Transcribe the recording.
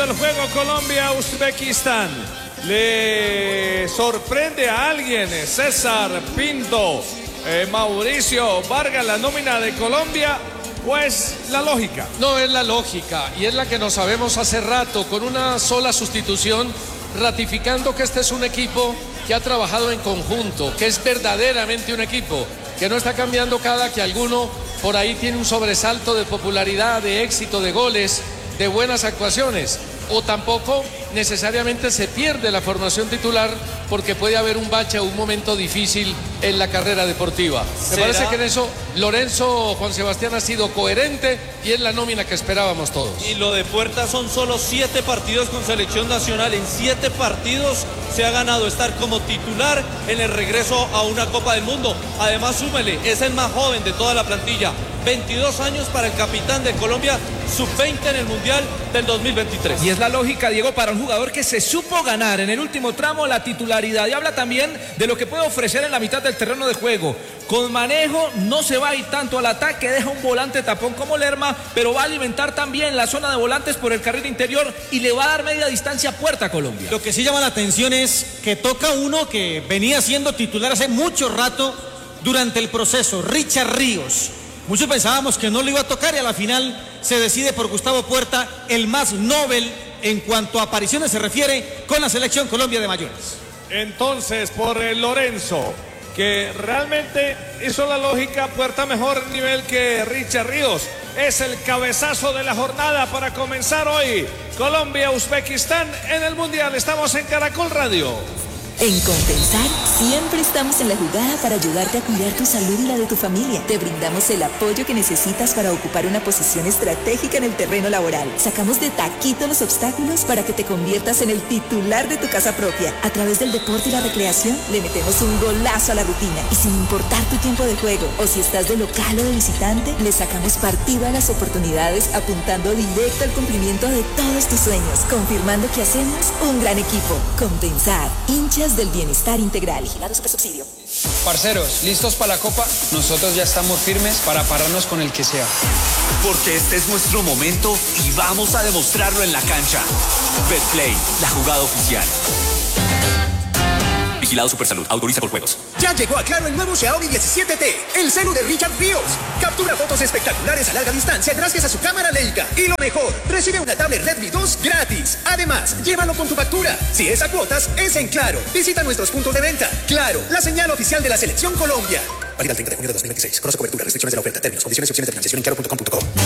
El juego Colombia-Uzbekistán. ¿Le sorprende a alguien César Pinto, Mauricio Vargas, la nómina de Colombia? Pues la lógica. No, es la lógica y es la que nos sabemos hace rato, con una sola sustitución, ratificando que este es un equipo que ha trabajado en conjunto, que es verdaderamente un equipo, que no está cambiando cada que alguno por ahí tiene un sobresalto de popularidad, de éxito, de goles, de buenas actuaciones, o tampoco necesariamente se pierde la formación titular porque puede haber un bache o un momento difícil en la carrera deportiva. Me parece que en eso Lorenzo Juan Sebastián ha sido coherente y es la nómina que esperábamos todos. Y lo de Puerta son solo 7 partidos con selección nacional. En 7 partidos se ha ganado estar como titular en el regreso a una Copa del Mundo. Además, súmele, es el más joven de toda la plantilla. 22 años para el capitán de Colombia, sub-20 en el Mundial del 2023. Y es la lógica, Diego, para un jugador que se supo ganar en el último tramo la titularidad. Y habla también de lo que puede ofrecer en la mitad del terreno de juego. Con manejo no se va a ir tanto al ataque, deja un volante tapón como Lerma, pero va a alimentar también la zona de volantes por el carril interior y le va a dar media distancia a Puerta a Colombia. Lo que sí llama la atención es que toca uno que venía siendo titular hace mucho rato durante el proceso, Richard Ríos. Muchos pensábamos que no lo iba a tocar y a la final se decide por Gustavo Puerta, el más Nobel en cuanto a apariciones se refiere con la selección Colombia de mayores. Entonces, por el Lorenzo, que realmente hizo la lógica, Puerta mejor nivel que Richard Ríos. Es el cabezazo de la jornada para comenzar hoy. Colombia-Uzbekistán en el Mundial. Estamos en Caracol Radio. En Compensar siempre estamos en la jugada para ayudarte a cuidar tu salud y la de tu familia. Te brindamos el apoyo que necesitas para ocupar una posición estratégica en el terreno laboral. Sacamos de taquito los obstáculos para que te conviertas en el titular de tu casa propia. A través del deporte y la recreación le metemos un golazo a la rutina. Y sin importar tu tiempo de juego o si estás de local o de visitante, le sacamos partido a las oportunidades apuntando directo al cumplimiento de todos tus sueños. Confirmando que hacemos un gran equipo. Compensar, hinchas del bienestar integral. Vigilado Supersubsidio. Parceros, ¿listos para la Copa? Nosotros ya estamos firmes para pararnos con el que sea. Porque este es nuestro momento y vamos a demostrarlo en la cancha. Betplay, la jugada oficial. Vigilado Supersalud, autoriza por juegos. Ya llegó a Claro el nuevo Xiaomi 17T, el celu de Richard Ríos. Captura fotos espectaculares a larga distancia gracias a su cámara Leica. Y lo mejor, recibe una tablet Redmi 2 gratis. Además, llévalo con tu factura. Si es a cuotas, es en Claro. Visita nuestros puntos de venta. Claro, la señal oficial de la Selección Colombia. Válida el 30 de junio de 2026. Conoce cobertura, restricciones de la oferta, términos, condiciones y opciones de financiación en claro.com.co.